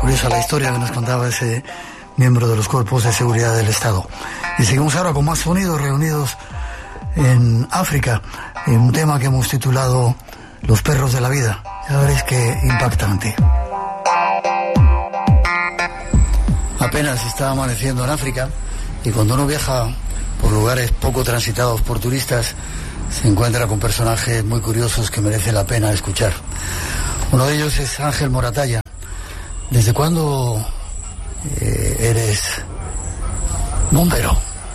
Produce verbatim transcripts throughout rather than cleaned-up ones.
curiosa la historia que nos contaba ese miembro de los cuerpos de seguridad del Estado. Y seguimos ahora con más sonidos reunidos en África, en un tema que hemos titulado Los perros de la vida. Ya veréis qué impactante. Apenas está amaneciendo en África y cuando uno viaja por lugares poco transitados por turistas se encuentra con personajes muy curiosos que merece la pena escuchar. Uno de ellos es Ángel Moratalla. ¿Desde cuándo eh, eres bombero?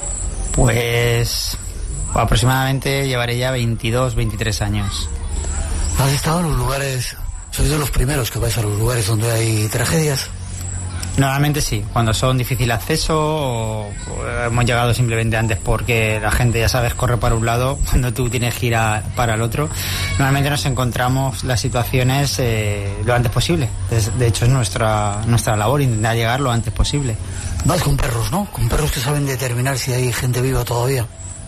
Pues aproximadamente llevaré ya veintidós, veintitrés años. ¿Has estado en los lugares, sois de los primeros que vais a los lugares donde hay tragedias? Normalmente sí, cuando son difícil acceso o, o hemos llegado simplemente antes porque la gente, ya sabes, corre para un lado cuando tú tienes que ir a, para el otro. Normalmente nos encontramos las situaciones eh, lo antes posible. Es, de hecho es nuestra nuestra labor intentar llegar lo antes posible. Vas con perros, ¿no? Con perros que saben determinar si hay gente viva todavía.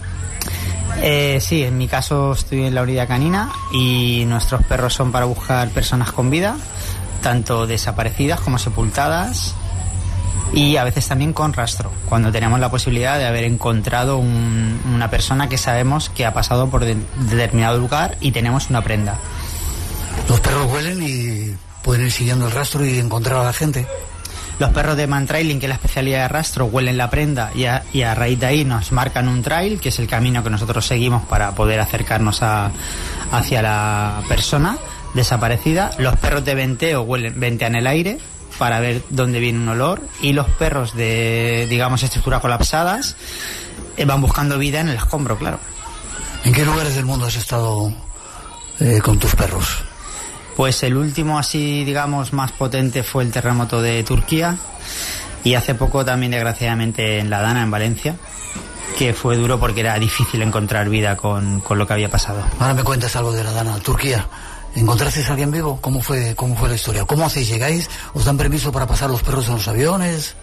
Eh, sí, en mi caso estoy en la unidad canina y nuestros perros son para buscar personas con vida, tanto desaparecidas como sepultadas, y a veces también con rastro, cuando tenemos la posibilidad de haber encontrado un, una persona que sabemos que ha pasado por de, determinado lugar y tenemos una prenda. Los perros huelen y pueden ir siguiendo el rastro y encontrar a la gente. Los perros de mantrailing, que es la especialidad de rastro, huelen la prenda y a, y a raíz de ahí nos marcan un trail, que es el camino que nosotros seguimos para poder acercarnos a, hacia la persona desaparecida. Los perros de venteo huelen, ventean el aire para ver dónde viene un olor, y los perros de, digamos, estructuras colapsadas eh, van buscando vida en el escombro, claro. ¿En qué lugares del mundo has estado eh, con tus perros? Pues el último así, digamos, más potente fue el terremoto de Turquía, y hace poco también, desgraciadamente, en La Dana, en Valencia, que fue duro porque era difícil encontrar vida con, con lo que había pasado. Ahora me cuentas algo de La Dana, Turquía. ¿Encontrasteis a alguien vivo? ¿Cómo fue, cómo fue la historia? ¿Cómo hacéis? ¿Llegáis? ¿Os dan permiso para pasar los perros en los aviones?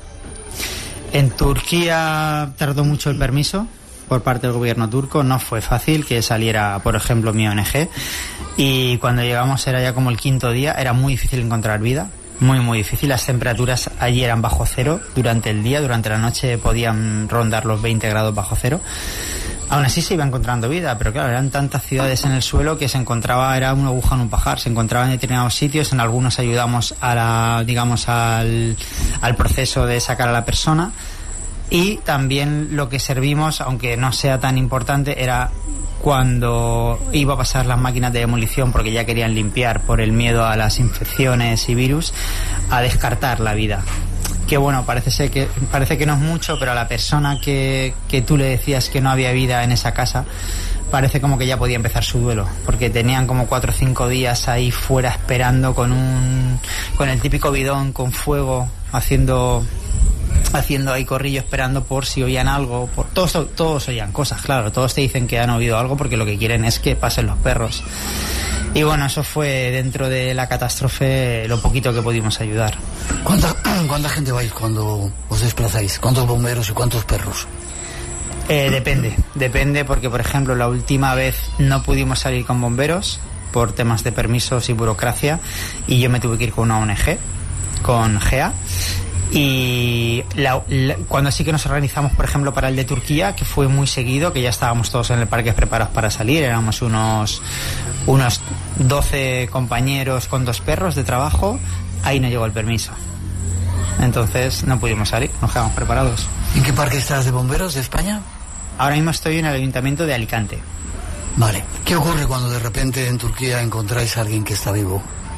En Turquía tardó mucho el permiso por parte del gobierno turco. No fue fácil que saliera, por ejemplo, mi O N G. Y cuando llegamos era ya como el quinto día. Era muy difícil encontrar vida. Muy, muy difícil. Las temperaturas allí eran bajo cero durante el día. Durante la noche podían rondar los veinte grados bajo cero. Aún así se iba encontrando vida, pero claro, eran tantas ciudades en el suelo que se encontraba, era una aguja en un pajar, se encontraba en determinados sitios, en algunos ayudamos a la, digamos, al, al proceso de sacar a la persona, y también lo que servimos, aunque no sea tan importante, era cuando iba a pasar las máquinas de demolición, porque ya querían limpiar por el miedo a las infecciones y virus, a descartar la vida. Que bueno, parece ser que parece que no es mucho, pero a la persona que, que tú le decías que no había vida en esa casa, parece como que ya podía empezar su duelo, porque tenían como cuatro o cinco días ahí fuera esperando con un con el típico bidón con fuego, haciendo haciendo ahí corrillo, esperando por si oían algo. Por todos todos oían cosas, claro, todos te dicen que han oído algo porque lo que quieren es que pasen los perros. Y bueno, eso fue, dentro de la catástrofe, lo poquito que pudimos ayudar. ¿Cuánta, cuánta gente vais cuando os desplazáis? ¿Cuántos bomberos y cuántos perros? Eh, depende, depende porque, por ejemplo, la última vez no pudimos salir con bomberos por temas de permisos y burocracia, y yo me tuve que ir con una O N G, con G E A. Y la, la, cuando sí que nos organizamos, por ejemplo, para el de Turquía, que fue muy seguido, que ya estábamos todos en el parque preparados para salir, éramos unos unos doce compañeros con dos perros de trabajo, ahí no llegó el permiso. Entonces no pudimos salir, nos quedamos preparados. ¿En qué parque estás de bomberos de España? Ahora mismo estoy en el Ayuntamiento de Alicante. Vale. ¿Qué ocurre cuando de repente en Turquía encontráis a alguien que está vivo?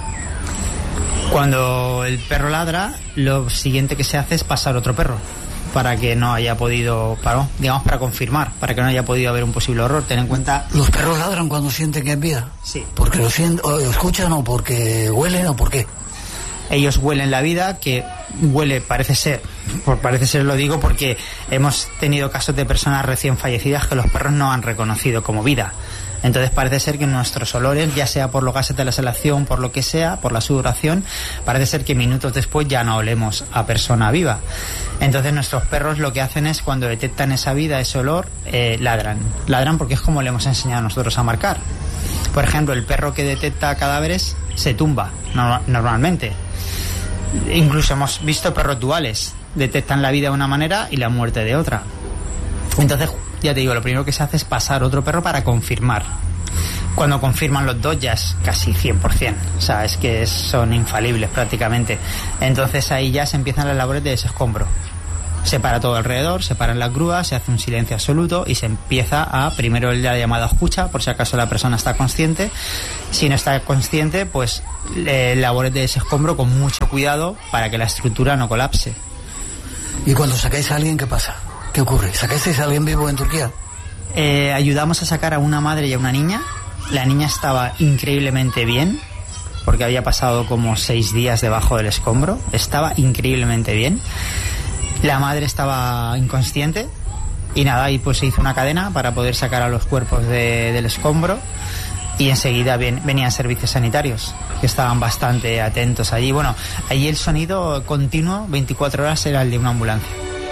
Cuando el perro ladra, lo siguiente que se hace es pasar otro perro para que no haya podido, para, digamos, para confirmar, para que no haya podido haber un posible horror. Ten en cuenta... ¿Los perros ladran cuando sienten que hay vida? Sí. ¿Porque lo, sienten, o lo escuchan, o porque huelen, o por qué? Ellos huelen la vida, que huele, parece ser, por parece ser lo digo porque hemos tenido casos de personas recién fallecidas que los perros no han reconocido como vida. Entonces parece ser que nuestros olores, ya sea por los gases de la exhalación, por lo que sea, por la sudoración, parece ser que minutos después ya no olemos a persona viva. Entonces nuestros perros lo que hacen es, cuando detectan esa vida, ese olor, eh, ladran. Ladran porque es como le hemos enseñado a nosotros a marcar. Por ejemplo, el perro que detecta cadáveres se tumba, no, normalmente. incluso hemos visto perros duales, detectan la vida de una manera y la muerte de otra. Entonces, ya te digo, lo primero que se hace es pasar otro perro para confirmar. Cuando confirman los dos ya es casi cien por ciento, o sea, es que son infalibles prácticamente. Entonces ahí ya se empiezan las labores de desescombro. Se para todo alrededor, se paran las grúas, se hace un silencio absoluto y se empieza a, primero la llamada escucha, por si acaso la persona está consciente. Si no está consciente, pues eh, labores de desescombro con mucho cuidado para que la estructura no colapse. ¿Y cuando sacáis a alguien, qué pasa? ¿Qué ocurre? ¿Sacáis a alguien vivo en Turquía? Eh, ayudamos a sacar a una madre y a una niña. La niña estaba increíblemente bien, porque había pasado como seis días debajo del escombro. Estaba increíblemente bien. La madre estaba inconsciente y nada, y pues se hizo una cadena para poder sacar a los cuerpos de, del escombro, y enseguida ven, venían servicios sanitarios que estaban bastante atentos allí. Bueno, allí el sonido continuo veinticuatro horas era el de una ambulancia.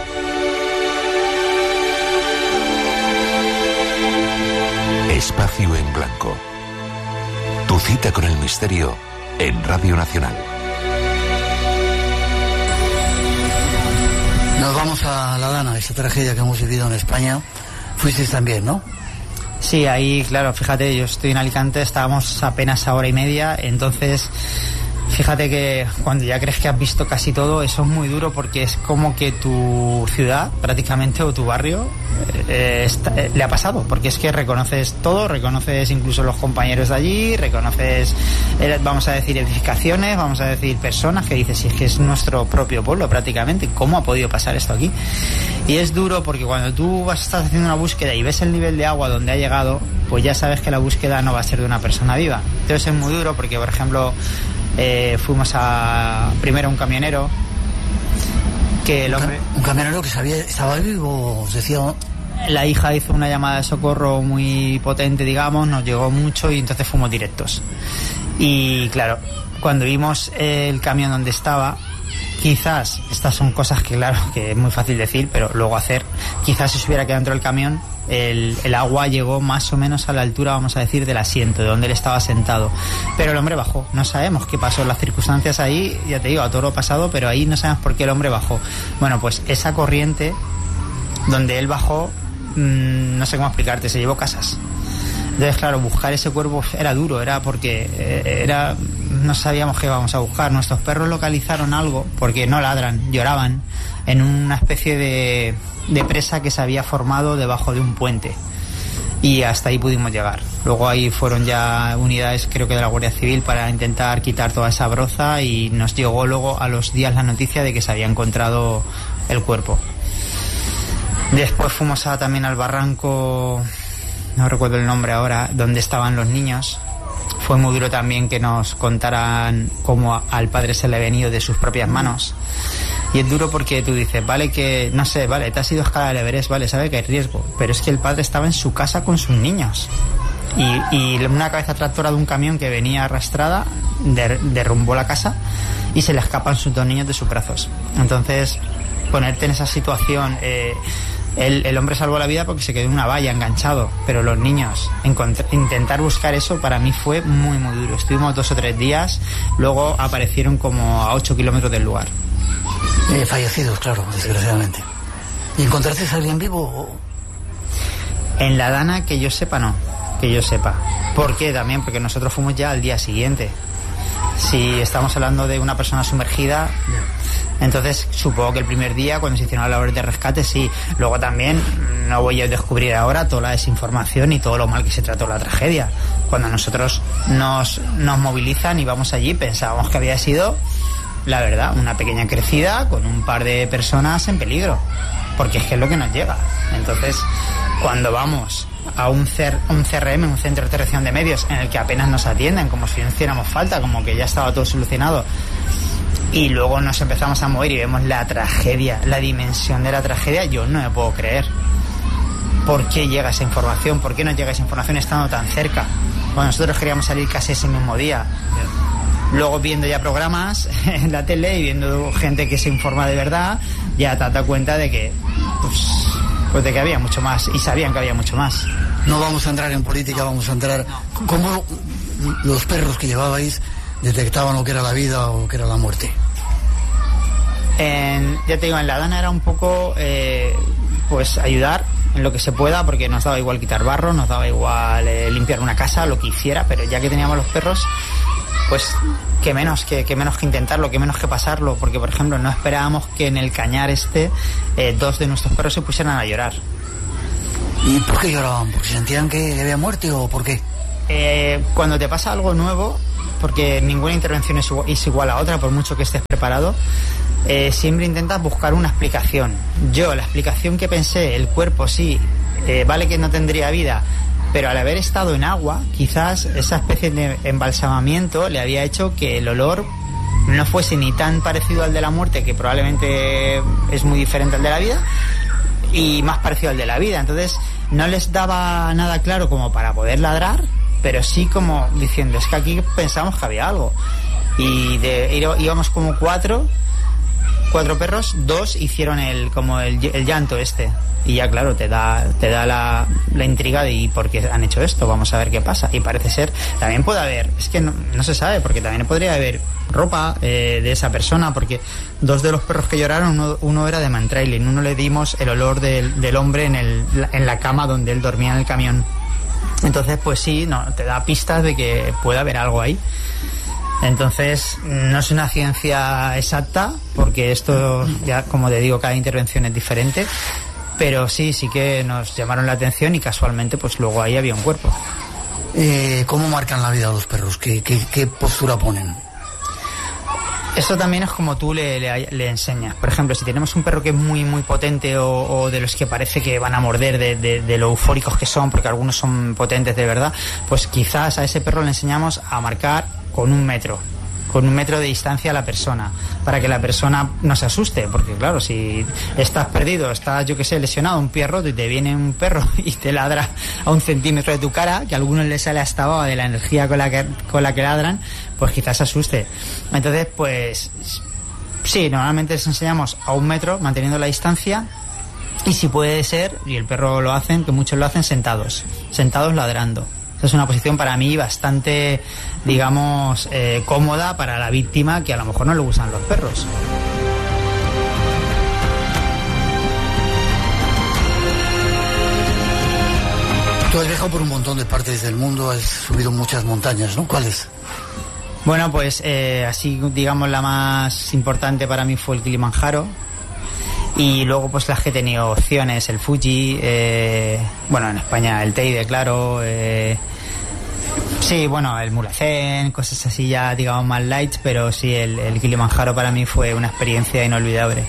Espacio en Blanco. Tu cita con el misterio en Radio Nacional. Nos vamos a La Dana, esa tragedia que hemos vivido en España. Fuisteis también, ¿no? Sí, ahí, claro, fíjate, yo estoy en Alicante, estábamos apenas a hora y media, entonces fíjate que cuando ya crees que has visto casi todo, eso es muy duro, porque es como que tu ciudad, prácticamente, o tu barrio, eh, está, eh, le ha pasado, porque es que reconoces todo, reconoces incluso los compañeros de allí, reconoces, eh, vamos a decir, edificaciones, vamos a decir, personas que dices, si es que es nuestro propio pueblo prácticamente, ¿cómo ha podido pasar esto aquí? Y es duro porque cuando tú vas, estás haciendo una búsqueda y ves el nivel de agua donde ha llegado, pues ya sabes que la búsqueda no va a ser de una persona viva. Entonces es muy duro porque, por ejemplo, Eh, fuimos a primero a un camionero que el hombre, un camionero que sabía, estaba vivo, os decía, ¿no? La hija hizo una llamada de socorro muy potente, digamos, nos llegó mucho y entonces fuimos directos. Y claro, cuando vimos el camión donde estaba, quizás, estas son cosas que claro, que es muy fácil decir, pero luego hacer, quizás si se hubiera quedado dentro del camión, el, el agua llegó más o menos a la altura, vamos a decir, del asiento, de donde él estaba sentado. Pero el hombre bajó, no sabemos qué pasó, las circunstancias ahí, ya te digo, a toro pasado, pero ahí no sabemos por qué el hombre bajó. Bueno, pues esa corriente, donde él bajó, mmm, no sé cómo explicarte, se llevó casas. Entonces, claro, buscar ese cuerpo era duro, era porque eh, era no sabíamos qué íbamos a buscar. Nuestros perros localizaron algo, porque no ladran, lloraban, en una especie de, de presa que se había formado debajo de un puente. Y hasta ahí pudimos llegar. Luego ahí fueron ya unidades, creo que de la Guardia Civil, para intentar quitar toda esa broza, y nos llegó luego a los días la noticia de que se había encontrado el cuerpo. Después fuimos a, también al barranco, no recuerdo el nombre ahora, donde estaban los niños. Fue muy duro también que nos contaran cómo al padre se le había venido de sus propias manos. Y es duro porque tú dices, vale que, no sé, vale, te has ido a escalar el Everest, vale, sabe que hay riesgo, pero es que el padre estaba en su casa con sus niños. Y, y una cabeza tractora de un camión que venía arrastrada der, derrumbó la casa y se le escapan sus dos niños de sus brazos. Entonces, ponerte en esa situación, eh, el, el hombre salvó la vida porque se quedó en una valla enganchado, pero los niños, intentar buscar eso para mí fue muy muy duro. Estuvimos dos o tres días, luego aparecieron como a ocho kilómetros del lugar. Eh, fallecidos, claro, desgraciadamente. ¿Y encontraste a alguien vivo? En La Dana, que yo sepa, no. Que yo sepa. ¿Por qué también? Porque nosotros fuimos ya al día siguiente. Si estamos hablando de una persona sumergida, entonces supongo que el primer día, cuando se hicieron las labores de rescate, sí. Luego también, no voy a descubrir ahora toda la desinformación y todo lo mal que se trató la tragedia. Cuando nosotros nos, nos movilizan y vamos allí, pensábamos que había sido, la verdad, una pequeña crecida con un par de personas en peligro, porque es que es lo que nos llega. Entonces, cuando vamos a un, C R, un C R M, un centro de recepción de medios, en el que apenas nos atienden, como si no hiciéramos falta, como que ya estaba todo solucionado, y luego nos empezamos a mover y vemos la tragedia, la dimensión de la tragedia, yo no me puedo creer. ¿Por qué llega esa información? ¿Por qué no llega esa información estando tan cerca? Bueno, nosotros queríamos salir casi ese mismo día. Luego, viendo ya programas en la tele y viendo gente que se informa de verdad, ya te das cuenta de que, pues, pues de que había mucho más, y sabían que había mucho más. No vamos a entrar en política, vamos a entrar... ¿Cómo los perros que llevabais detectaban lo que era la vida o lo que era la muerte? En, ya te digo, en la Dana era un poco eh, pues ayudar en lo que se pueda, porque nos daba igual quitar barro, nos daba igual eh, limpiar una casa, lo que hiciera, pero ya que teníamos los perros, pues que menos que, que menos que intentarlo, que menos que pasarlo, porque por ejemplo no esperábamos que en el cañar este eh, dos de nuestros perros se pusieran a llorar. ¿Y por qué lloraban? ¿Porque sentían que había muerte o por qué? Eh, cuando te pasa algo nuevo, porque ninguna intervención es igual, es igual a otra, por mucho que estés preparado, eh, siempre intentas buscar una explicación. Yo, la explicación que pensé, el cuerpo sí, eh, vale que no tendría vida, pero al haber estado en agua, quizás esa especie de embalsamamiento le había hecho que el olor no fuese ni tan parecido al de la muerte, que probablemente es muy diferente al de la vida, y más parecido al de la vida. Entonces no les daba nada claro como para poder ladrar, pero sí como diciendo, es que aquí pensamos que había algo. Y de, íbamos como cuatro, cuatro perros, dos hicieron el como el, el llanto este. Y ya claro, te da te da la, la intriga de ¿y por qué han hecho esto? Vamos a ver qué pasa. Y parece ser, también puede haber, es que no, no se sabe, porque también podría haber ropa eh, de esa persona, porque dos de los perros que lloraron, uno, uno era de mantrailing, uno le dimos el olor del, del hombre en, el, en la cama donde él dormía en el camión. Entonces pues sí, no, te da pistas de que puede haber algo ahí. Entonces no es una ciencia exacta, porque esto ya, como te digo, cada intervención es diferente, pero sí, sí que nos llamaron la atención y casualmente pues luego ahí había un cuerpo. Eh, ¿Cómo marcan la vida a los perros? ¿Qué, qué, qué postura ponen? Eso también es como tú le, le, le enseñas. Por ejemplo, si tenemos un perro que es muy muy potente o, o de los que parece que van a morder de, de, de lo eufóricos que son, porque algunos son potentes de verdad, pues quizás a ese perro le enseñamos a marcar con un metro, con un metro de distancia a la persona, para que la persona no se asuste, porque claro, si estás perdido, estás, yo que sé, lesionado, un pie roto y te viene un perro y te ladra a un centímetro de tu cara, que a algunos les sale hasta baba de la energía con la que, con la que ladran, pues quizás se asuste. Entonces, pues sí, normalmente les enseñamos a un metro, manteniendo la distancia, y si puede ser, y el perro lo hacen, que muchos lo hacen sentados, sentados ladrando. Es una posición para mí bastante, digamos, eh, cómoda para la víctima, que a lo mejor no le gustan los perros. Tú has viajado por un montón de partes del mundo, has subido muchas montañas, ¿no? ¿Cuáles? Bueno, pues eh, así, digamos, la más importante para mí fue el Kilimanjaro. Y luego pues las que he tenido opciones, el Fuji, eh, bueno, en España el Teide, claro, eh, sí, bueno, el Mulhacén, cosas así ya, digamos, más light, pero sí, el, el Kilimanjaro para mí fue una experiencia inolvidable.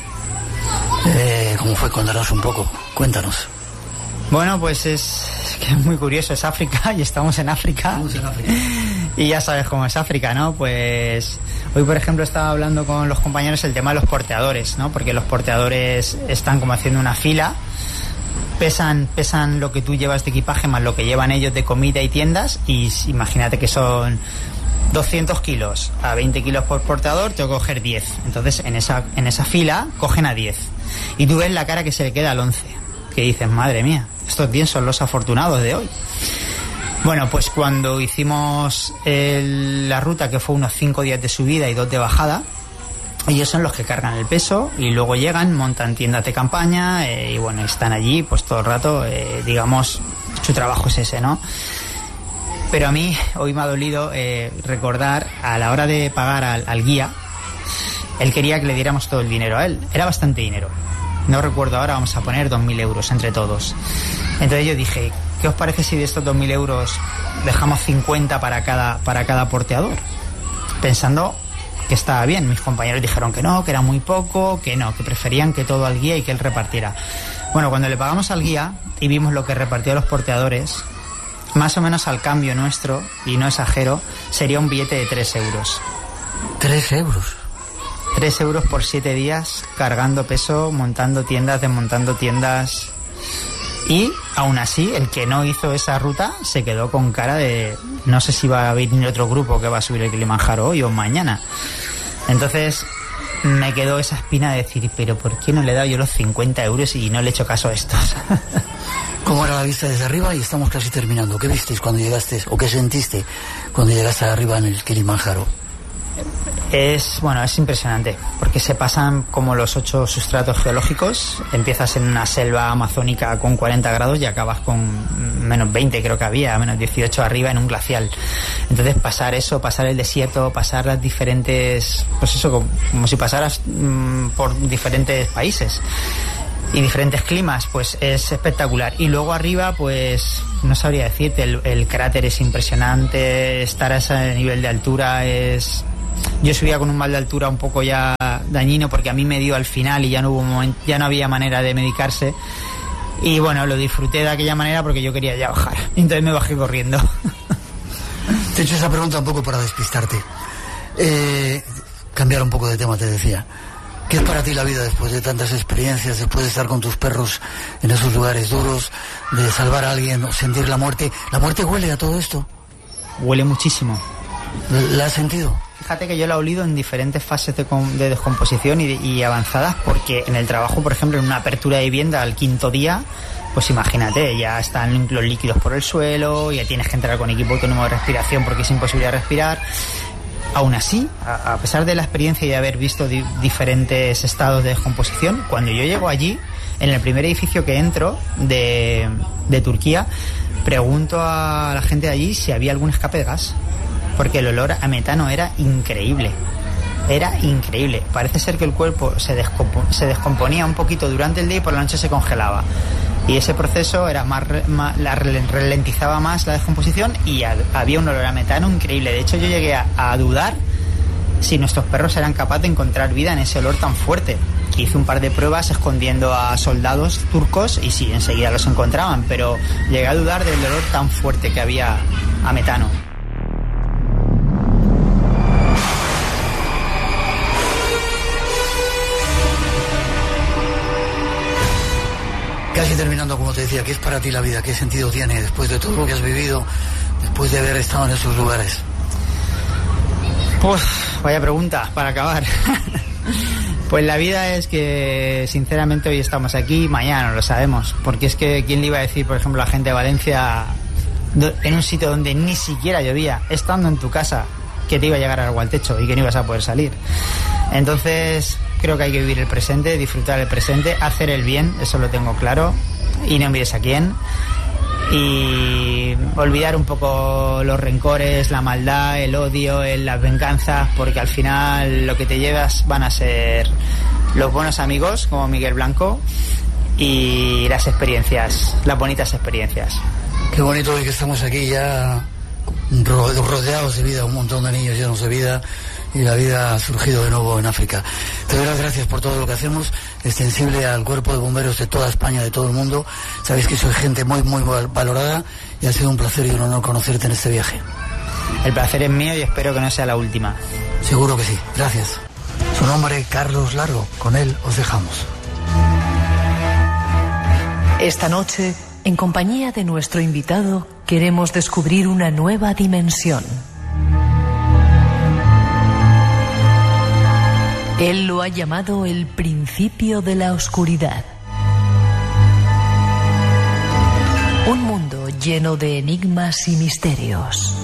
Eh, ¿Cómo fue? Cuéntanos un poco, cuéntanos. Bueno, pues es, es que es muy curioso, es África y estamos en África. Estamos en África. Y ya sabes cómo es África, ¿no? Pues hoy, por ejemplo, estaba hablando con los compañeros el tema de los porteadores, ¿no? Porque los porteadores están como haciendo una fila, pesan pesan lo que tú llevas de equipaje más lo que llevan ellos de comida y tiendas, y imagínate que son doscientos kilos, a veinte kilos por porteador, tengo que coger diez. Entonces, en esa, en esa fila, cogen a diez. Y tú ves la cara que se le queda al once, que dices, madre mía, estos diez son los afortunados de hoy. Bueno, pues cuando hicimos el, la ruta, que fue unos cinco días de subida y dos de bajada, ellos son los que cargan el peso y luego llegan, montan tiendas de campaña eh, y bueno, están allí pues todo el rato, eh, digamos, su trabajo es ese, ¿no? Pero a mí hoy me ha dolido eh, recordar, a la hora de pagar al, al guía, él quería que le diéramos todo el dinero a él, era bastante dinero. No recuerdo ahora, vamos a poner dos mil euros entre todos. Entonces yo dije, ¿qué os parece si de estos dos mil euros dejamos cincuenta para cada, para cada porteador? Pensando que estaba bien. Mis compañeros dijeron que no, que era muy poco, que no, que preferían que todo al guía y que él repartiera. Bueno, cuando le pagamos al guía y vimos lo que repartió a los porteadores, más o menos al cambio nuestro, y no exagero, sería un billete de tres euros. ¿Tres euros? Tres euros por siete días, cargando peso, montando tiendas, desmontando tiendas. Y aún así, el que no hizo esa ruta se quedó con cara de no sé si va a venir otro grupo que va a subir el Kilimanjaro hoy o mañana. Entonces me quedó esa espina de decir, pero ¿por qué no le he dado yo los cincuenta euros y no le he hecho caso a estos? ¿Cómo era la vista desde arriba? Y estamos casi terminando. ¿Qué visteis cuando llegaste o qué sentiste cuando llegaste arriba en el Kilimanjaro? Es, bueno, es impresionante, porque se pasan como los ocho sustratos geológicos. Empiezas en una selva amazónica con cuarenta grados y acabas con menos veinte, creo que había, menos dieciocho arriba en un glacial. Entonces pasar eso, pasar el desierto, pasar las diferentes, pues eso, como, como si pasaras mmm, por diferentes países y diferentes climas, pues es espectacular. Y luego arriba, pues no sabría decirte, el, el cráter es impresionante, estar a ese nivel de altura es... Yo subía con un mal de altura un poco ya dañino, porque a mí me dio al final y ya no hubo moment, ya no había manera de medicarse. Y bueno, lo disfruté de aquella manera porque yo quería ya bajar. Entonces me bajé corriendo. Te he hecho esa pregunta un poco para despistarte. Eh, cambiar un poco de tema, te decía. ¿Qué es para ti la vida después de tantas experiencias, después de estar con tus perros en esos lugares duros, de salvar a alguien o sentir la muerte? ¿La muerte huele a todo esto? Huele muchísimo. ¿La has sentido? Fíjate que yo la he olido en diferentes fases de, de descomposición y, y avanzadas, porque en el trabajo, por ejemplo, en una apertura de vivienda al quinto día, pues imagínate, ya están los líquidos por el suelo, ya tienes que entrar con equipo autónomo de respiración porque es imposible respirar. Aún así, a, a pesar de la experiencia y de haber visto di, diferentes estados de descomposición, cuando yo llego allí, en el primer edificio que entro de, de Turquía, pregunto a la gente de allí si había algún escape de gas, porque el olor a metano era increíble. Era increíble. Parece ser que el cuerpo se, descompo- se descomponía un poquito durante el día y por la noche se congelaba. Y ese proceso era más, más la ralentizaba más la descomposición y a, había un olor a metano increíble. De hecho, yo llegué a, a dudar si nuestros perros eran capaces de encontrar vida en ese olor tan fuerte. Hice un par de pruebas escondiendo a soldados turcos y sí, enseguida los encontraban, pero llegué a dudar del olor tan fuerte que había a metano. Casi terminando, como te decía, ¿qué es para ti la vida? ¿Qué sentido tiene después de todo lo que has vivido, después de haber estado en esos lugares? Pues vaya pregunta para acabar. Pues la vida es que, sinceramente, hoy estamos aquí, mañana no lo sabemos. Porque es que, ¿quién le iba a decir, por ejemplo, a la gente de Valencia, en un sitio donde ni siquiera llovía, estando en tu casa, que te iba a llegar algo al techo y que no ibas a poder salir? Entonces, creo que hay que vivir el presente, disfrutar el presente, hacer el bien, eso lo tengo claro, y no mires a quién, y olvidar un poco los rencores, la maldad, el odio, las venganzas, porque al final lo que te llevas van a ser los buenos amigos, como Miguel Blanco, y las experiencias, las bonitas experiencias. Qué bonito hoy que estamos aquí ya rodeados de vida, un montón de niños llenos de vida, y la vida ha surgido de nuevo en África. Te doy las gracias por todo lo que hacemos, extensible al cuerpo de bomberos de toda España, de todo el mundo. Sabéis que soy gente muy, muy valorada y ha sido un placer y un honor conocerte en este viaje. El placer es mío y espero que no sea la última. Seguro que sí, gracias. Su nombre, Carlos Largo, con él os dejamos. Esta noche, en compañía de nuestro invitado, queremos descubrir una nueva dimensión. Él lo ha llamado el principio de la oscuridad. Un mundo lleno de enigmas y misterios.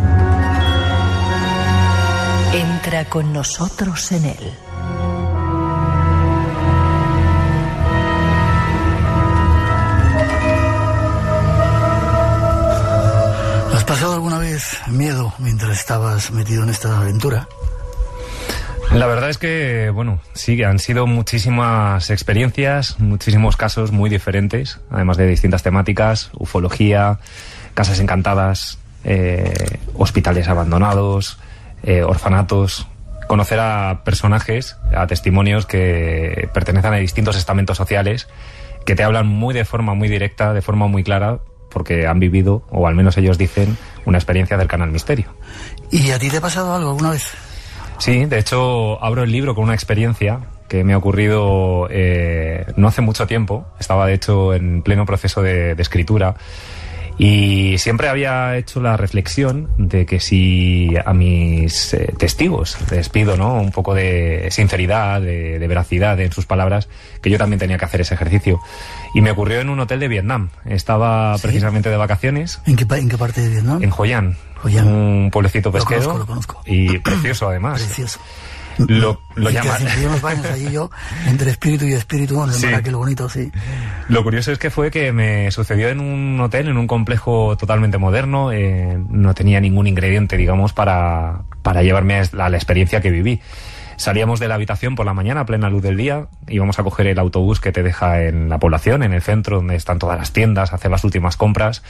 Entra con nosotros en él. ¿Has pasado alguna vez miedo mientras estabas metido en esta aventura? La verdad es que, bueno, sí, han sido muchísimas experiencias, muchísimos casos muy diferentes, además de distintas temáticas: ufología, casas encantadas, eh, hospitales abandonados, eh, orfanatos. Conocer a personajes, a testimonios que pertenecen a distintos estamentos sociales, que te hablan muy de forma muy directa, de forma muy clara, porque han vivido, o al menos ellos dicen, una experiencia cercana al misterio. ¿Y a ti te ha pasado algo alguna vez? Sí, de hecho abro el libro con una experiencia que me ha ocurrido eh, no hace mucho tiempo. Estaba de hecho en pleno proceso de, de escritura Y siempre había hecho la reflexión de que si a mis eh, testigos les pido, ¿no?, un poco de sinceridad, de, de veracidad en sus palabras, que yo también tenía que hacer ese ejercicio. Y me ocurrió en un hotel de Vietnam. Estaba ¿Sí? precisamente de vacaciones. ¿En qué, ¿En qué parte de Vietnam? En Hoi An, Hoi An. Un pueblecito pesquero. Lo conozco, lo conozco. Y precioso además. Precioso. Lo, lo llaman. Yo unos baños allí yo, entre espíritu y espíritu, en el sí. mar aquel bonito, sí. Lo curioso es que fue que me sucedió en un hotel, en un complejo totalmente moderno, eh, no tenía ningún ingrediente, digamos, para, para llevarme a la, a la experiencia que viví. Salíamos de la habitación por la mañana a plena luz del día, íbamos a coger el autobús que te deja en la población, en el centro, donde están todas las tiendas, a hacer las últimas compras.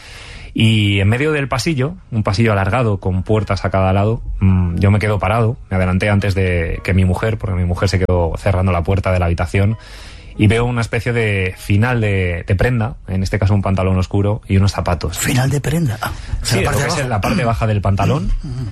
Y en medio del pasillo, un pasillo alargado con puertas a cada lado, mmm, yo me quedo parado, me adelanté antes de que mi mujer, porque mi mujer se quedó cerrando la puerta de la habitación, y veo una especie de final de, de prenda, en este caso un pantalón oscuro y unos zapatos. ¿Final de prenda? Ah, sí, la parte, es la parte baja del pantalón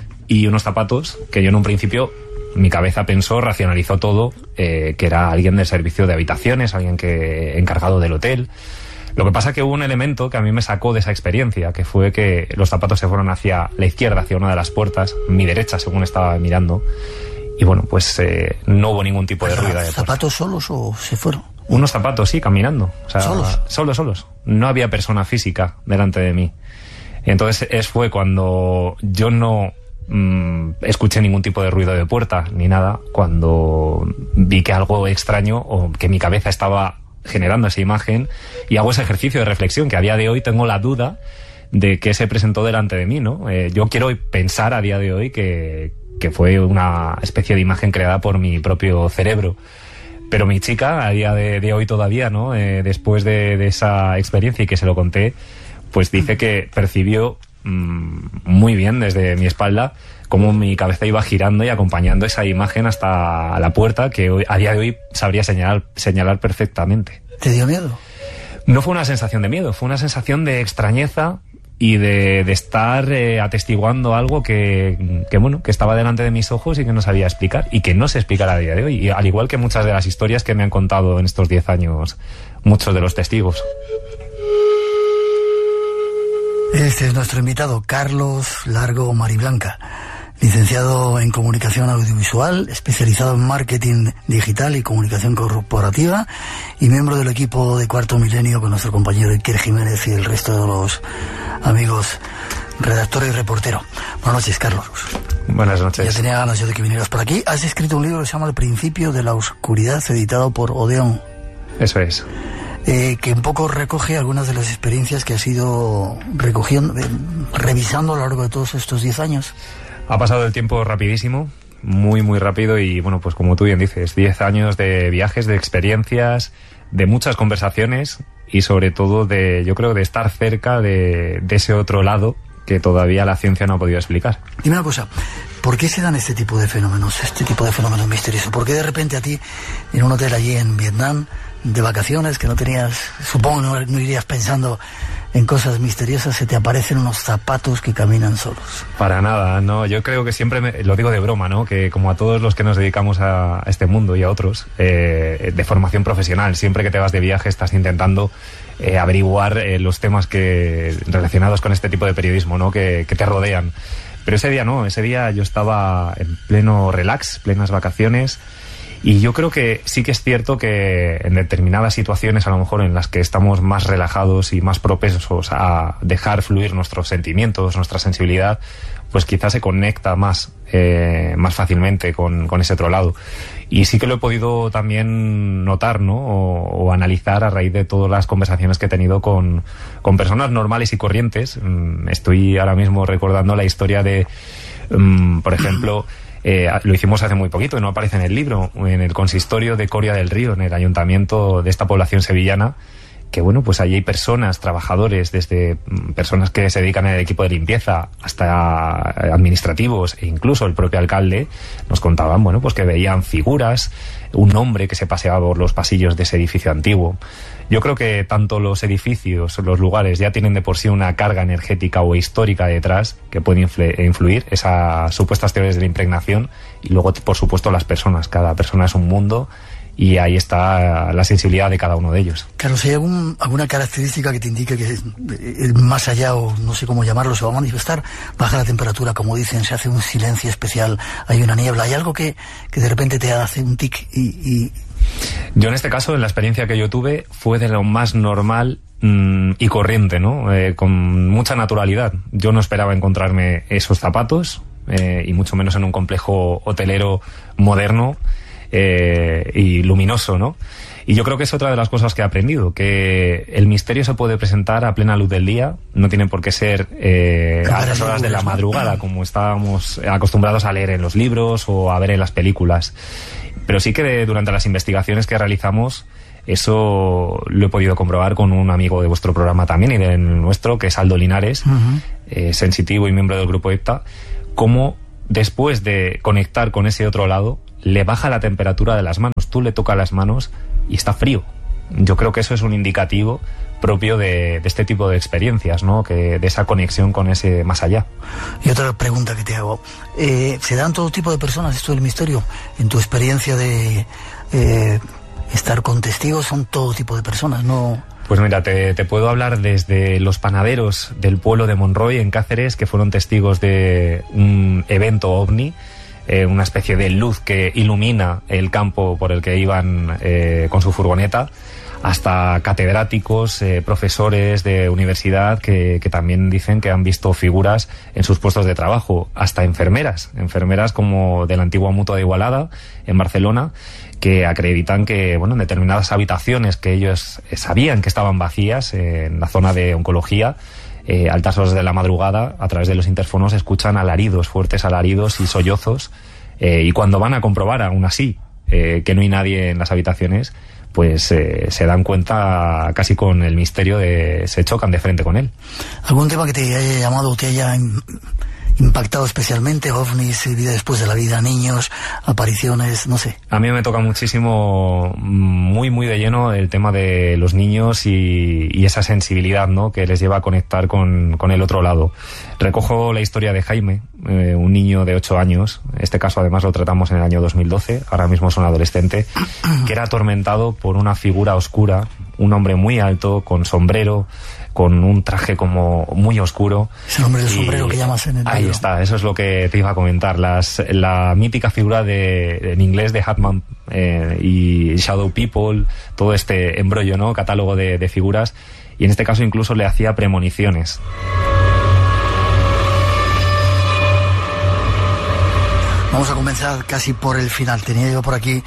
y unos zapatos que yo en un principio, mi cabeza pensó, racionalizó todo, eh, que era alguien del servicio de habitaciones, alguien que encargado del hotel. Lo que pasa es que hubo un elemento que a mí me sacó de esa experiencia, que fue que los zapatos se fueron hacia la izquierda, hacia una de las puertas, mi derecha según estaba mirando, y bueno, pues eh, no hubo ningún tipo de ruido. ¿Zapatos solos o se fueron? Unos zapatos, sí, caminando. O sea, ¿Solos? Solos, solos. No había persona física delante de mí. Y entonces es, fue cuando yo no mmm, escuché ningún tipo de ruido de puerta ni nada, cuando vi que algo extraño o que mi cabeza estaba generando esa imagen, y hago ese ejercicio de reflexión que a día de hoy tengo la duda de qué se presentó delante de mí, ¿no? Eh, yo quiero pensar a día de hoy que, que fue una especie de imagen creada por mi propio cerebro, pero mi chica a día de, de hoy todavía, ¿no? Eh, después de, de esa experiencia y que se lo conté, pues dice que percibió mmm, muy bien desde mi espalda cómo mi cabeza iba girando y acompañando esa imagen hasta la puerta, que hoy, a día de hoy sabría señalar, señalar perfectamente. ¿Te dio miedo? No fue una sensación de miedo, fue una sensación de extrañeza y de, de estar eh, atestiguando algo que, que, bueno, que estaba delante de mis ojos y que no sabía explicar, y que no sé explicar a día de hoy, y al igual que muchas de las historias que me han contado en estos diez años muchos de los testigos. Este es nuestro invitado, Carlos Largo Mariblanca, licenciado en Comunicación Audiovisual, especializado en Marketing Digital y Comunicación Corporativa, y miembro del equipo de Cuarto Milenio con nuestro compañero Iker Jiménez y el resto de los amigos redactor y reportero. Buenas noches, Carlos. Buenas noches. Ya tenía ganas yo de que vinieras por aquí. Has escrito un libro que se llama El Principio de la Oscuridad, editado por Odeón. Eso es. Eh, que un poco recoge algunas de las experiencias que has ido recogiendo, eh, revisando a lo largo de todos estos diez años. Ha pasado el tiempo rapidísimo, muy, muy rápido, y bueno, pues como tú bien dices, diez años de viajes, de experiencias, de muchas conversaciones y sobre todo de, yo creo, de estar cerca de, de ese otro lado que todavía la ciencia no ha podido explicar. Dime una cosa, ¿por qué se dan este tipo de fenómenos, este tipo de fenómenos misteriosos? ¿Por qué de repente a ti, en un hotel allí en Vietnam, de vacaciones, que no tenías, supongo no, no irías pensando en cosas misteriosas, se te aparecen unos zapatos que caminan solos? Para nada, no, yo creo que siempre, me, lo digo de broma, ¿no? Que como a todos los que nos dedicamos a, a este mundo y a otros, eh, de formación profesional, siempre que te vas de viaje estás intentando eh, averiguar eh, los temas que relacionados con este tipo de periodismo, ¿no? Que, que te rodean. Pero ese día no, ese día yo estaba en pleno relax, plenas vacaciones. Y yo creo que sí que es cierto que en determinadas situaciones, a lo mejor en las que estamos más relajados y más propensos a dejar fluir nuestros sentimientos, nuestra sensibilidad, pues quizás se conecta más, eh, más fácilmente con, con ese otro lado. Y sí que lo he podido también notar, ¿no? O, o analizar a raíz de todas las conversaciones que he tenido con, con personas normales y corrientes. Estoy ahora mismo recordando la historia de, um, por ejemplo, Eh, lo hicimos hace muy poquito y no aparece en el libro, en el consistorio de Coria del Río, en el ayuntamiento de esta población sevillana, que bueno, pues allí hay personas, trabajadores, desde personas que se dedican al equipo de limpieza hasta administrativos, e incluso el propio alcalde nos contaban, bueno, pues que veían figuras, un hombre que se paseaba por los pasillos de ese edificio antiguo. Yo creo que tanto los edificios, los lugares, ya tienen de por sí una carga energética o histórica detrás que puede influir, esas supuestas teorías de la impregnación, y luego, por supuesto, las personas. Cada persona es un mundo y ahí está la sensibilidad de cada uno de ellos. Claro, si hay algún, alguna característica que te indique que es, es más allá, o no sé cómo llamarlo, se va a manifestar, baja la temperatura, como dicen, se hace un silencio especial, hay una niebla, hay algo que, que de repente te hace un tic y, y... Yo en este caso, en la experiencia que yo tuve, fue de lo más normal mmm, y corriente, ¿no? Eh, con mucha naturalidad. Yo no esperaba encontrarme esos zapatos, eh, y mucho menos en un complejo hotelero moderno, Eh, y luminoso, ¿no? Y yo creo que es otra de las cosas que he aprendido, que el misterio se puede presentar a plena luz del día, no tiene por qué ser eh, a las horas de la madrugada, como estábamos acostumbrados a leer en los libros o a ver en las películas. Pero sí que de, durante las investigaciones que realizamos, eso lo he podido comprobar con un amigo de vuestro programa también y del nuestro, que es Aldo Linares, uh-huh. eh, sensitivo y miembro del grupo EPTA, cómo después de conectar con ese otro lado, le baja la temperatura de las manos. Tú le tocas las manos y está frío. Yo creo que eso es un indicativo propio de, de este tipo de experiencias, ¿no? Que de esa conexión con ese más allá. Y otra pregunta que te hago. Eh, ¿Se dan todo tipo de personas esto del misterio? En tu experiencia de eh, estar con testigos, son todo tipo de personas, ¿no? Pues mira, te, te puedo hablar desde los panaderos del pueblo de Monroy, en Cáceres, que fueron testigos de un evento ovni, eh, una especie de luz que ilumina el campo por el que iban eh, con su furgoneta, hasta catedráticos, eh, profesores de universidad que, que también dicen que han visto figuras en sus puestos de trabajo, hasta enfermeras, enfermeras como de la antigua Mutua de Igualada, en Barcelona, que acreditan que, bueno, en determinadas habitaciones que ellos sabían que estaban vacías, eh, en la zona de oncología, eh, altas horas de la madrugada, a través de los interfonos escuchan alaridos, fuertes alaridos y sollozos, eh, y cuando van a comprobar aún así eh, que no hay nadie en las habitaciones, pues eh, se dan cuenta casi con el misterio de... se chocan de frente con él. ¿Algún tema que te haya llamado o te haya impactado especialmente? OVNIs, vida después de la vida, niños, apariciones, no sé. A mí me toca muchísimo, muy muy de lleno, el tema de los niños y, y esa sensibilidad, ¿no?, que les lleva a conectar con, con el otro lado. Recojo la historia de Jaime, eh, un niño de ocho años, este caso además lo tratamos en el año dos mil doce, ahora mismo es un adolescente, que era atormentado por una figura oscura, un hombre muy alto, con sombrero, con un traje como muy oscuro. Es el hombre del sombrero que llamas en el Ahí libro. Está, eso es lo que te iba a comentar. Las, la mítica figura de, en inglés de Hatman eh, y Shadow People, todo este embrollo, ¿no?, catálogo de, de figuras, y en este caso incluso le hacía premoniciones. Vamos a comenzar casi por el final. Tenía yo por aquí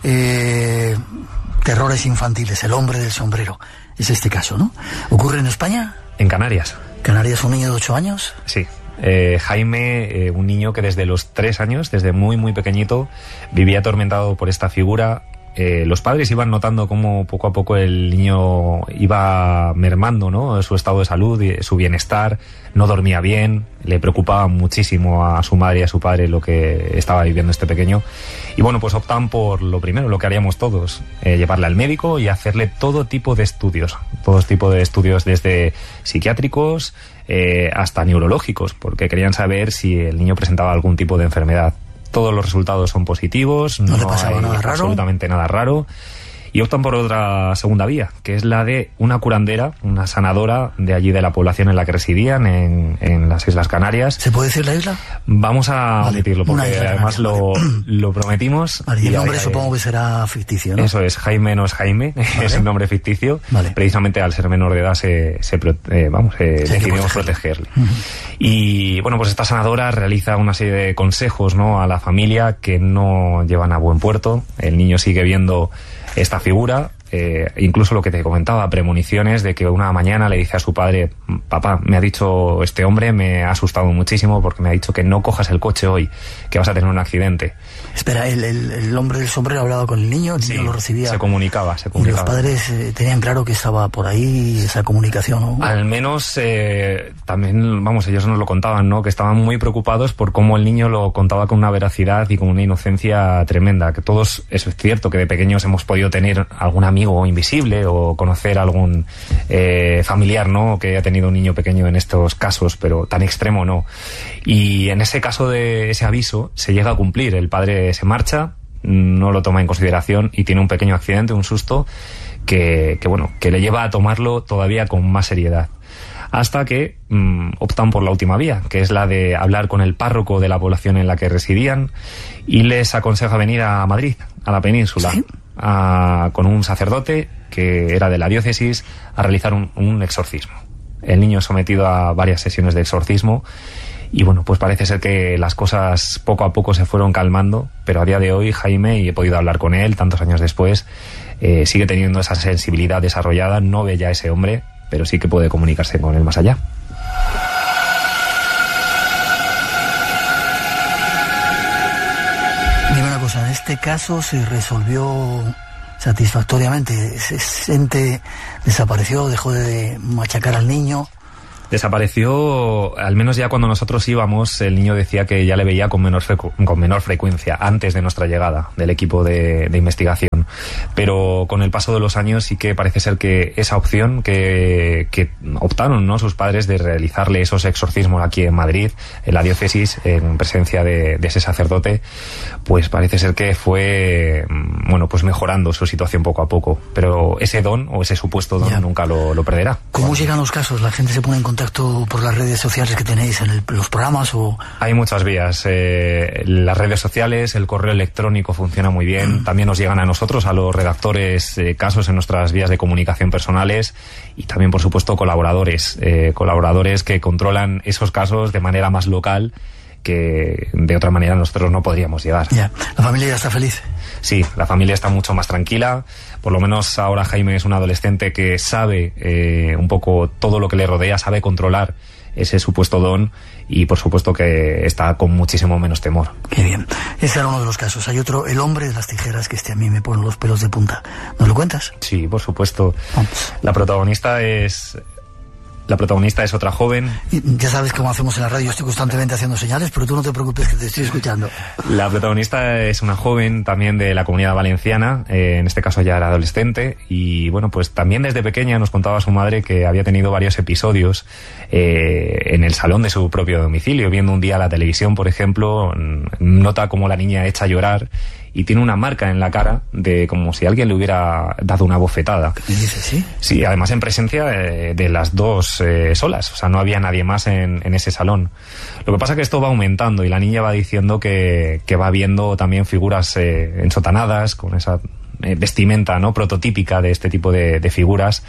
eh, terrores infantiles, el hombre del sombrero. Es este caso, ¿no? ¿Ocurre en España? En Canarias. ¿Canarias, un niño de ocho años? Sí. Eh, Jaime, eh, un niño que desde los tres años, desde muy muy pequeñito, vivía atormentado por esta figura. Eh, los padres iban notando cómo poco a poco el niño iba mermando, ¿no?, su estado de salud, su bienestar, no dormía bien, le preocupaba muchísimo a su madre y a su padre lo que estaba viviendo este pequeño. Y bueno, pues optan por lo primero, lo que haríamos todos, eh, llevarle al médico y hacerle todo tipo de estudios, todo tipo de estudios desde psiquiátricos eh, hasta neurológicos, porque querían saber si el niño presentaba algún tipo de enfermedad. Todos los resultados son positivos, no, no le pasaba hay nada raro, absolutamente nada raro, y optan por otra segunda vía, que es la de una curandera, una sanadora de allí de la población en la que residían, en, en las Islas Canarias. ¿Se puede decir la isla? Vamos a vale, omitirlo, porque isla además Canaria, lo, vale. lo prometimos. Vale, y el nombre ahí, supongo que será ficticio, ¿no? Eso es, Jaime no es Jaime, vale. Es un nombre ficticio. Vale. Precisamente al ser menor de edad se, se eh, vamos, eh, decidimos protegerle. Uh-huh. Y bueno, pues esta sanadora realiza una serie de consejos, ¿no?, a la familia que no llevan a buen puerto. El niño sigue viendo esta figura. Eh, incluso lo que te comentaba, premoniciones de que una mañana le dice a su padre: papá, me ha dicho este hombre, me ha asustado muchísimo porque me ha dicho que no cojas el coche hoy, que vas a tener un accidente. Espera, el, el, el hombre del sombrero hablaba con el niño, el sí, niño lo recibía. Se comunicaba, se comunicaba. Y los padres eh, tenían claro que estaba por ahí esa comunicación, ¿no? Al menos eh, también, vamos, ellos nos lo contaban, ¿no?, que estaban muy preocupados por cómo el niño lo contaba con una veracidad y con una inocencia tremenda. Que todos, eso es cierto, que de pequeños hemos podido tener algún amigo invisible o conocer algún eh, familiar, ¿no?, que haya tenido un niño pequeño en estos casos, pero tan extremo no. Y en ese caso de ese aviso se llega a cumplir. El padre se marcha, no lo toma en consideración y tiene un pequeño accidente, un susto, que, que bueno, que le lleva a tomarlo todavía con más seriedad. Hasta que mmm, optan por la última vía, que es la de hablar con el párroco de la población en la que residían y les aconseja venir a Madrid, a la península, ¿sí? a, con un sacerdote que era de la diócesis, a realizar un, un exorcismo. El niño es sometido a varias sesiones de exorcismo y bueno, pues parece ser que las cosas poco a poco se fueron calmando, pero a día de hoy Jaime, y he podido hablar con él tantos años después, eh, sigue teniendo esa sensibilidad desarrollada, no ve ya a ese hombre, pero sí que puede comunicarse con él más allá. Dime una cosa, en este caso se resolvió satisfactoriamente. Ese ente desapareció, dejó de machacar al niño. Desapareció, al menos ya cuando nosotros íbamos, el niño decía que ya le veía con menor, frecu- con menor frecuencia, antes de nuestra llegada del equipo de, de investigación. Pero con el paso de los años sí que parece ser que esa opción que, que optaron, ¿no?, sus padres de realizarle esos exorcismos aquí en Madrid, en la diócesis, en presencia de, de ese sacerdote, pues parece ser que fue, bueno, pues mejorando su situación poco a poco. Pero ese don, o ese supuesto don, ya nunca lo, lo perderá. ¿Cómo llegan los casos? ¿La gente se pone en contacto por las redes sociales que tenéis en el, los programas? O hay muchas vías. Eh, las redes sociales, el correo electrónico funciona muy bien. Mm. También nos llegan a nosotros, a los redactores, eh, casos en nuestras vías de comunicación personales, y también, por supuesto, colaboradores. Eh, colaboradores que controlan esos casos de manera más local, que de otra manera nosotros no podríamos llegar. Ya. ¿La familia ya está feliz? Sí, la familia está mucho más tranquila. Por lo menos ahora Jaime es un adolescente que sabe eh, un poco todo lo que le rodea, sabe controlar ese supuesto don, y por supuesto que está con muchísimo menos temor. Qué bien. Ese era uno de los casos. Hay otro, el hombre de las tijeras, que este a mí me pone los pelos de punta. ¿Nos lo cuentas? Sí, por supuesto. Vamos. La protagonista es... La protagonista es otra joven. Ya sabes cómo hacemos en la radio, estoy constantemente haciendo señales, pero tú no te preocupes que te estoy escuchando. La protagonista es una joven también de la Comunidad Valenciana, eh, en este caso ya era adolescente, y bueno, pues también desde pequeña nos contaba su madre que había tenido varios episodios eh, en el salón de su propio domicilio, viendo un día la televisión, por ejemplo, nota como la niña echa a llorar y tiene una marca en la cara de como si alguien le hubiera dado una bofetada. ¿Qué me dices, sí? Sí, además en presencia de, de las dos eh, solas, o sea, no había nadie más en, en ese salón. Lo que pasa es que esto va aumentando y la niña va diciendo que, que va viendo también figuras eh, ensotanadas, con esa eh, vestimenta, ¿no?, prototípica de este tipo de, de figuras,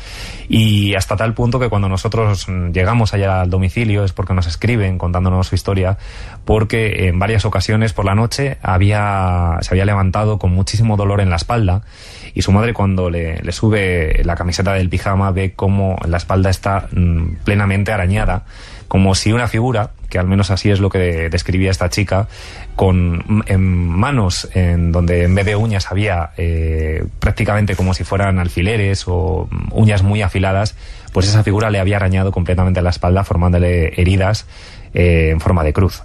y hasta tal punto que cuando nosotros llegamos allá al domicilio es porque nos escriben contándonos su historia, porque en varias ocasiones por la noche había se había levantado con muchísimo dolor en la espalda, y su madre, cuando le, le sube la camiseta del pijama, ve cómo la espalda está mmm, plenamente arañada, como si una figura, que al menos así es lo que describía esta chica, con en manos en donde en vez de uñas había eh, prácticamente como si fueran alfileres o uñas muy afiladas, pues esa figura le había arañado completamente la espalda, formándole heridas eh, en forma de cruz.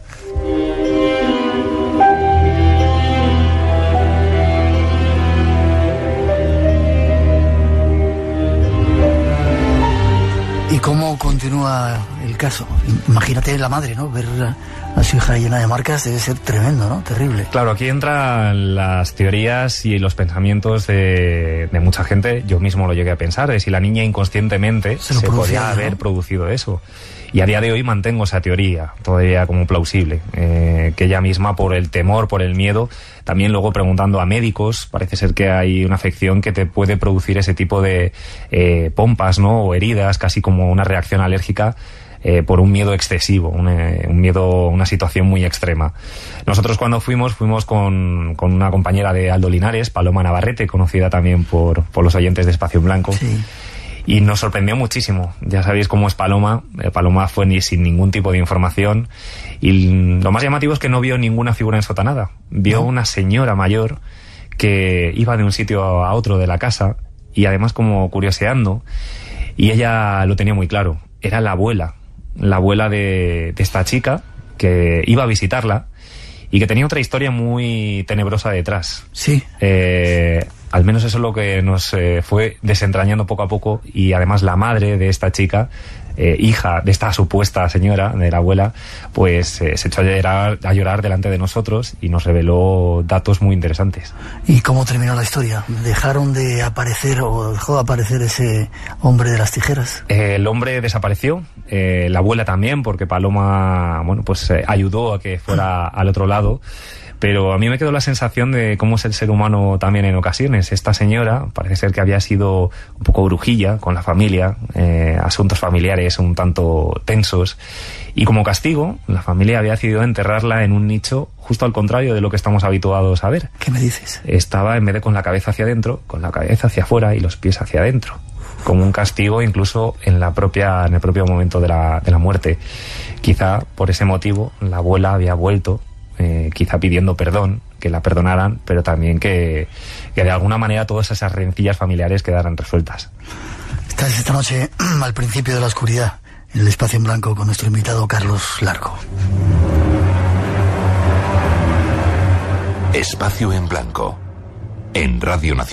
¿Y cómo continúa el caso? Imagínate la madre, ¿no? Ver a su hija llena de marcas debe ser tremendo, ¿no? Terrible. Claro, aquí entran las teorías y los pensamientos de, de mucha gente. Yo mismo lo llegué a pensar, de si la niña inconscientemente se, se podía, ¿no?, haber producido eso. Y a día de hoy mantengo esa teoría todavía como plausible, eh, que ella misma, por el temor, por el miedo, también luego preguntando a médicos, parece ser que hay una afección que te puede producir ese tipo de eh, pompas, ¿no?, o heridas, casi como una reacción alérgica, eh, por un miedo excesivo, un, eh, un miedo, una situación muy extrema. Nosotros cuando fuimos, fuimos con, con una compañera de Aldo Linares, Paloma Navarrete, conocida también por, por los oyentes de Espacio en Blanco. Sí. Y nos sorprendió muchísimo. Ya sabéis cómo es Paloma. Eh, Paloma fue ni sin ningún tipo de información. Y lo más llamativo es que no vio ninguna figura ensotanada. Vio ¿no? una señora mayor que iba de un sitio a otro de la casa y además como curioseando. Y ella lo tenía muy claro. Era la abuela. La abuela de, de esta chica que iba a visitarla y que tenía otra historia muy tenebrosa detrás. Sí. Eh... Al menos eso es lo que nos eh, fue desentrañando poco a poco, y además la madre de esta chica eh, hija de esta supuesta señora, de la abuela, pues eh, se echó a llorar, a llorar delante de nosotros y nos reveló datos muy interesantes. ¿Y cómo terminó la historia? ¿Dejaron de aparecer o dejó de aparecer ese hombre de las tijeras? Eh, el hombre desapareció, eh, la abuela también, porque Paloma, bueno, pues eh, ayudó a que fuera al otro lado. Pero a mí me quedó la sensación de cómo es el ser humano también en ocasiones. Esta señora parece ser que había sido un poco brujilla con la familia, eh, asuntos familiares un tanto tensos. Y como castigo, la familia había decidido enterrarla en un nicho justo al contrario de lo que estamos habituados a ver. ¿Qué me dices? Estaba, en vez de con la cabeza hacia adentro, con la cabeza hacia afuera y los pies hacia adentro. Como un castigo incluso en la propia, en el propio momento de la, de la muerte. Quizá por ese motivo la abuela había vuelto, Eh, quizá pidiendo perdón, que la perdonaran, pero también que, que de alguna manera todas esas rencillas familiares quedaran resueltas. Estás esta noche al principio de la oscuridad, en el espacio en blanco, con nuestro invitado Carlos Largo. Espacio en blanco, en Radio Nacional.